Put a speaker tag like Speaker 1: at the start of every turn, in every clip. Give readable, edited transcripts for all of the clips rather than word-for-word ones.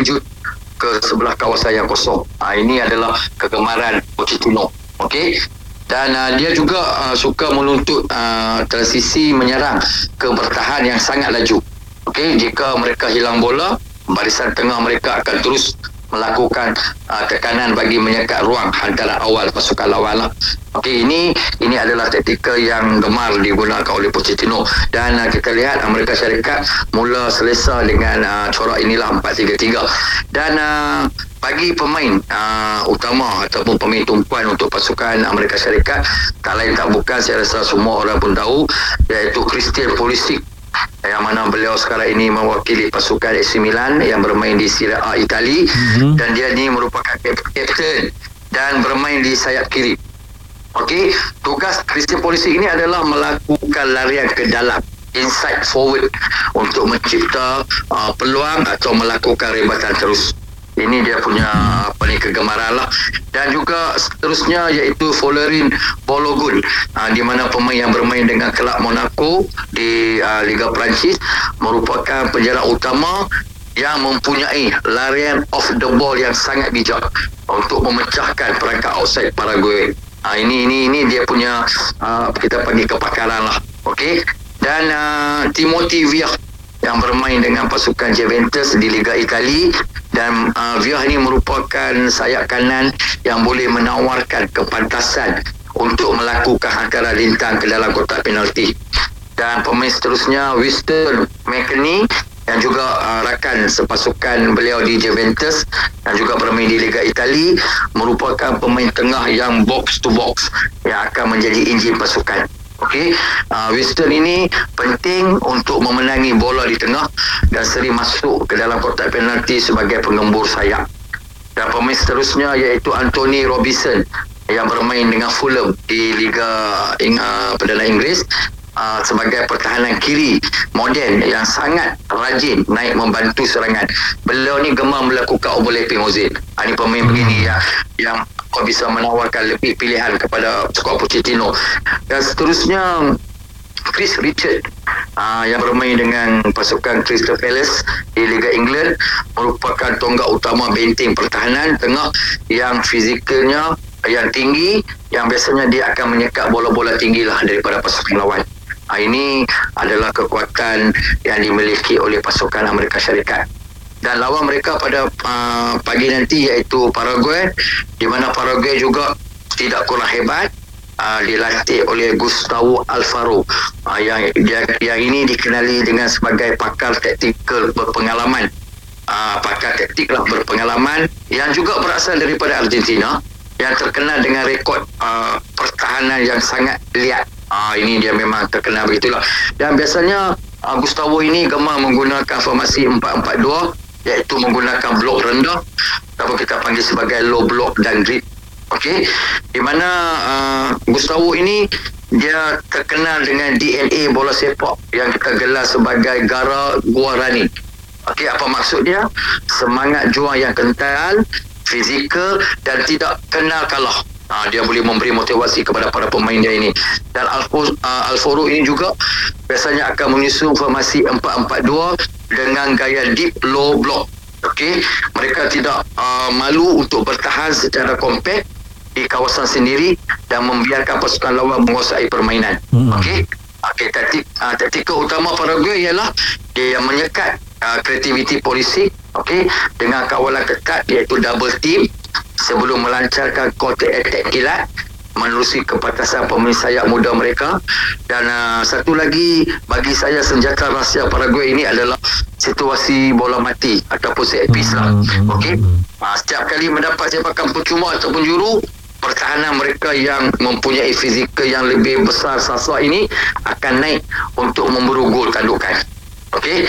Speaker 1: terjun ke sebelah kawasan yang kosong. Ini adalah kegemaran Pochettino. Okey. Dan dia juga suka menuntut transisi menyerang ke bertahan yang sangat laju. Okey, jika mereka hilang bola, barisan tengah mereka akan terus melakukan tekanan bagi menyekat ruang hantaran awal pasukan lawan lah. Okey, ini adalah taktikal yang gemar digunakan oleh Pochettino, dan kita lihat Amerika Syarikat mula selesa dengan corak inilah 4-3-3, dan bagi pemain utama ataupun pemain tumpuan untuk pasukan Amerika Syarikat, tak lain tak bukan, saya rasa semua orang pun tahu, iaitu Christian Pulisic, yang mana beliau sekarang ini mewakili pasukan AC Milan yang bermain di Serie A Itali, dan dia ni merupakan kapten dan bermain di sayap kiri. Okey, tugas Christian Pulisic ini adalah melakukan larian ke dalam, inside forward, untuk mencipta peluang atau melakukan rebatan terus. Ini dia punya kegemaran lah. Dan juga seterusnya iaitu Florin Balogun, di mana pemain yang bermain dengan kelab Monaco di Liga Perancis, merupakan penjara utama yang mempunyai larian off the ball yang sangat bijak untuk memecahkan perangkap outside Paraguay. Ini dia punya kita panggil kepakaran lah. Okey. Dan Timothy Weah yang bermain dengan pasukan Juventus di Liga Itali, dan Weah ini merupakan sayap kanan yang boleh menawarkan kepantasan untuk melakukan hantaran lintang ke dalam kotak penalti. Dan pemain seterusnya Winston McKennie yang juga rakan sepasukan beliau di Juventus dan juga bermain di Liga Itali, merupakan pemain tengah yang box to box yang akan menjadi enjin pasukan. Okey, Winston ini penting untuk memenangi bola di tengah dan sering masuk ke dalam kotak penalti sebagai penggembur sayap. Dan pemain seterusnya iaitu Anthony Robinson yang bermain dengan Fulham di Liga Perdana Inggeris, sebagai pertahanan kiri moden yang sangat rajin naik membantu serangan. Beliau ni gemar melakukan overlapping Ozil. Ini pemain begini yang kau bisa menawarkan lebih pilihan kepada skuad Pochettino. Dan seterusnya Chris Richard yang bermain dengan pasukan Crystal Palace di Liga England, merupakan tonggak utama benteng pertahanan tengah yang fizikalnya yang tinggi, yang biasanya dia akan menyekat bola-bola tinggilah daripada pasukan lawan. Ini adalah kekuatan yang dimiliki oleh pasukan Amerika Syarikat. Dan lawan mereka pada pagi nanti iaitu Paraguay, di mana Paraguay juga tidak kurang hebat, dilatih oleh Gustavo Alfaro, yang ini dikenali dengan sebagai pakar taktikal berpengalaman, pakar taktik lah berpengalaman, yang juga berasal daripada Argentina, yang terkenal dengan rekod pertahanan yang sangat liat. Ini dia memang terkenal begitulah. Dan biasanya Gustavo ini gemar menggunakan formasi 4-4-2, iaitu menggunakan blok rendah atau kita panggil sebagai low block dan grid. Okey, di mana Gustavo ini dia terkenal dengan DNA bola sepak yang kita gelar sebagai Gara Guarani. Okey, apa maksud dia? Semangat juang yang kental, fizikal dan tidak kenal kalah. Dia boleh memberi motivasi kepada para pemain dia ini. Dan Alfaro ini juga biasanya akan menyusun formasi 4-4-2 dengan gaya deep low block. Okey, mereka tidak malu untuk bertahan secara kompak di kawasan sendiri dan membiarkan pasukan lawan menguasai permainan. Okey, taktikal utama Paraguay ialah dia yang menyekat kreativiti Pulisic, okey, dengan kawalan ketat iaitu double team sebelum melancarkan counter attack kilat menerusi kepantasan pemain sayap muda mereka. Dan satu lagi bagi saya senjata rahsia Paraguay ini adalah situasi bola mati ataupun set piece lah. Okey, setiap kali mendapat sepakan percuma ataupun juru, pertahanan mereka yang mempunyai fizikal yang lebih besar sasa ini akan naik untuk memburu gol tandukan. Okey,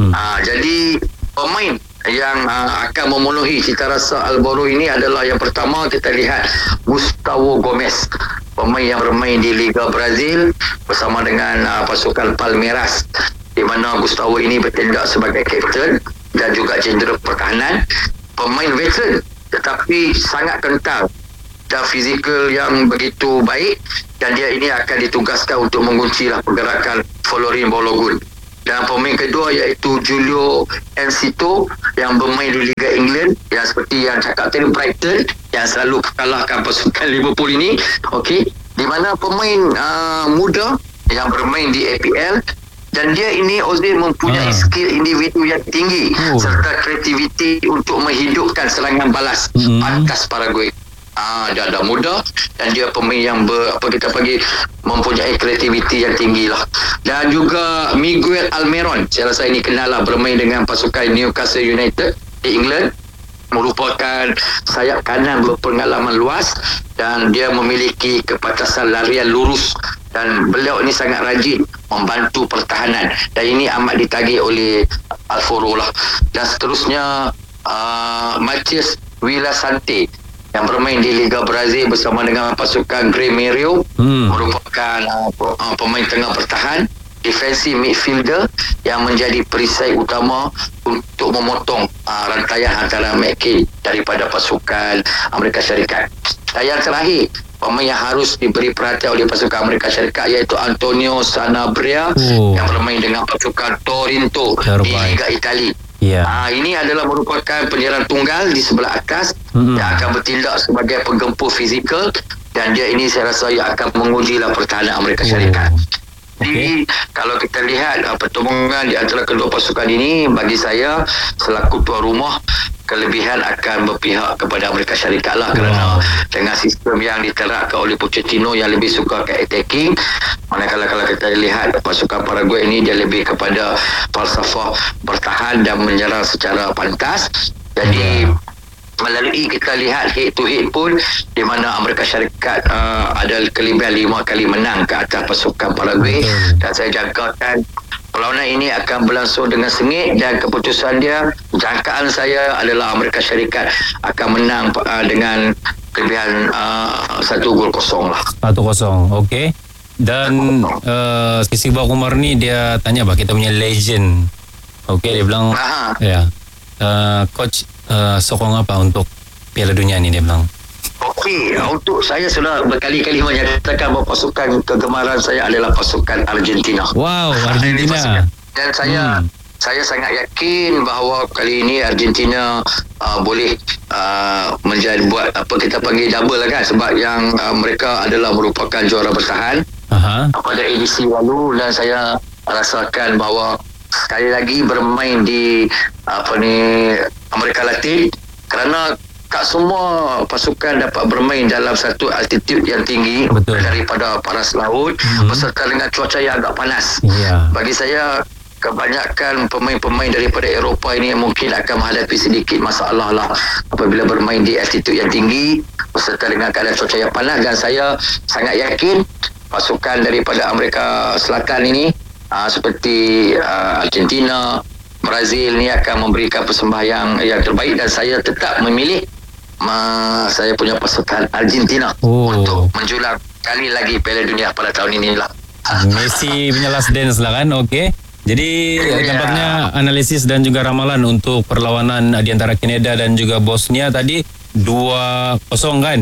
Speaker 1: jadi pemain yang akan memenuhi cita rasa Alvaro ini adalah, yang pertama kita lihat Gustavo Gomes, pemain yang bermain di Liga Brazil bersama dengan pasukan Palmeiras, di mana Gustavo ini bertindak sebagai kapten dan juga jendera pertahanan. Pemain veteran tetapi sangat kental dan fizikal yang begitu baik, dan dia ini akan ditugaskan untuk mengunci pergerakan Florin Balogun. Dan pemain kedua iaitu Julio Encito yang bermain di Liga England, yang seperti yang cakap tadi, Brighton, yang selalu kalahkan pasukan Liverpool ini. Okey, di mana pemain muda yang bermain di APL, dan dia ini Ozil mempunyai skill individu yang tinggi serta kreativiti untuk menghidupkan serangan balas atas Paraguay. Dia ada muda dan dia pemain yang kita panggil mempunyai kreativiti yang tinggi lah. Dan juga Miguel Almiron, saya rasa ini kenal lah, bermain dengan pasukan Newcastle United di England, merupakan sayap kanan berpengalaman luas dan dia memiliki kepantasan larian lurus, dan beliau ini sangat rajin membantu pertahanan, dan ini amat ditagih oleh Alvaro lah. Dan seterusnya Matias Vilasante yang bermain di Liga Brazil bersama dengan pasukan Grêmio, merupakan pemain tengah bertahan, defensive midfielder yang menjadi perisai utama untuk memotong rantaian antara McKay daripada pasukan Amerika Syarikat. Dan yang terakhir, pemain yang harus diberi perhatian oleh pasukan Amerika Syarikat iaitu Antonio Sanabria yang bermain dengan pasukan Torino di Liga Itali. Ini adalah merupakan penyerang tunggal di sebelah atas yang akan bertindak sebagai penggempur fizikal, dan dia ini saya rasa yang akan mengujilah pertahanan Amerika Syarikat. Jadi kalau kita lihat pertemuan di antara kedua pasukan ini, bagi saya selaku tuan rumah, kelebihan akan berpihak kepada Amerika Syarikat lah, kerana dengan sistem yang diterapkan oleh Pochettino yang lebih suka ke attacking, manakala kalau kita lihat pasukan Paraguay ini dia lebih kepada falsafah bertahan dan menyerang secara pantas. Jadi melalui kita lihat head to head pun, di mana Amerika Syarikat ada kelebihan 5 kali menang ke atas pasukan Paraguay, dan saya jangkakan perlawanan ini akan berlangsung dengan sengit, dan keputusan dia, jangkaan saya adalah Amerika Syarikat akan menang dengan kelebihan 1-0 lah.
Speaker 2: 1-0, okey. Dan si Bang Umar ni dia tanya kita punya legend. Okey, dia bilang coach sokong apa untuk Piala Dunia ni, dia bilang.
Speaker 1: Okey, untuk saya sudah berkali-kali menyatakan bahawa pasukan kegemaran saya adalah pasukan Argentina.
Speaker 2: Wow, Argentina.
Speaker 1: Dan saya sangat yakin bahawa kali ini Argentina boleh menjadi buat apa kita panggil double lah kan, sebab yang mereka adalah merupakan juara bertahan pada edisi lalu, dan saya rasakan bahawa sekali lagi bermain di Amerika Latin, kerana tak semua pasukan dapat bermain dalam satu altitude yang tinggi daripada paras laut beserta dengan cuaca yang agak panas. Bagi saya, kebanyakan pemain-pemain daripada Eropah ini mungkin akan menghadapi sedikit masalah lah apabila bermain di altitude yang tinggi beserta dengan keadaan cuaca yang panas. Dan saya sangat yakin pasukan daripada Amerika Selatan ini seperti Argentina, Brazil ni akan memberikan persembahan yang terbaik, dan saya tetap memilih saya punya pasukan Argentina untuk menjulang kali lagi Piala Dunia pada tahun inilah.
Speaker 2: Messi punya last dance lah kan. Okey. Jadi nampaknya analisis dan juga ramalan untuk perlawanan di antara Canada dan juga Bosnia tadi 2-0 kan?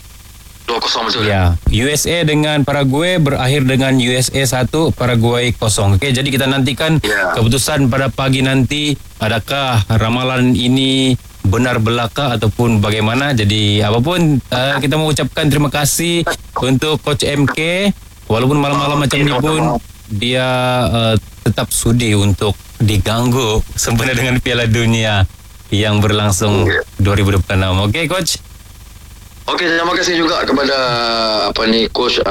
Speaker 1: 2-0 betul.
Speaker 2: Ya. USA dengan Paraguay berakhir dengan USA 1, Paraguay 0. Okey, jadi kita nantikan keputusan pada pagi nanti, adakah ramalan ini benar belaka ataupun bagaimana. Jadi apapun kita mau ucapkan terima kasih untuk Coach MK, walaupun malam-malam macam ni pun dia tetap sudi untuk diganggu sempena dengan Piala Dunia yang berlangsung 2026. Okey Coach.
Speaker 1: Okey, terima kasih juga kepada coach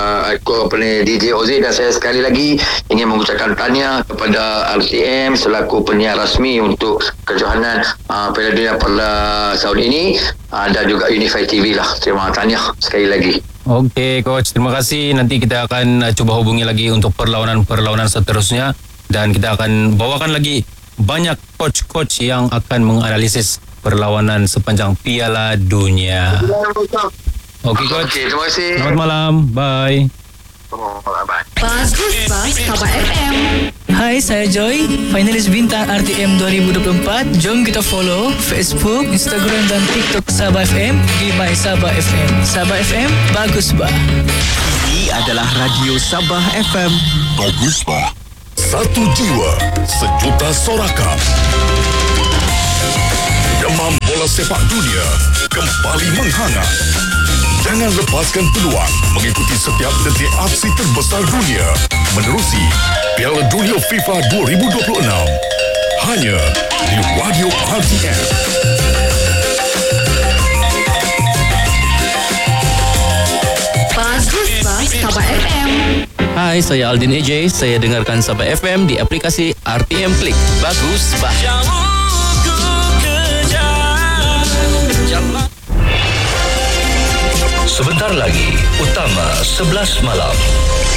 Speaker 1: DJ Ozil, dan saya sekali lagi ingin mengucapkan tahniah kepada RTM selaku penyiar rasmi untuk kejohanan Piala Dunia pada tahun ini, dan juga Unify TV lah. Terima tahniah sekali lagi.
Speaker 2: Okey coach, terima kasih. Nanti kita akan cuba hubungi lagi untuk perlawanan seterusnya, dan kita akan bawakan lagi banyak coach-coach yang akan menganalisis perlawanan sepanjang Piala Dunia. Okey coach.
Speaker 1: Okey, terima kasih.
Speaker 2: Selamat malam. Bye.
Speaker 1: Bye.
Speaker 3: Bagus Sabah FM.
Speaker 4: Hai, saya Joy, finalis bintang RTM 2024. Jom kita follow Facebook, Instagram dan TikTok Sabah FM di My Sabah FM. Sabah FM, bagus bah.
Speaker 5: Ini adalah Radio Sabah FM. Bagus bah. Satu jiwa, sejuta sorakan. Demam bola sepak dunia kembali menghangat. Jangan lepaskan peluang mengikuti setiap detik aksi terbesar dunia menerusi Piala Dunia FIFA 2026. Hanya di Radio RTM.
Speaker 3: Bagus Bas Sabah FM.
Speaker 6: Hai, saya Aldin AJ. Saya dengarkan Sabah FM di aplikasi RTM Klik. Bagus, bah.
Speaker 7: Sebentar lagi, Utama 11 malam.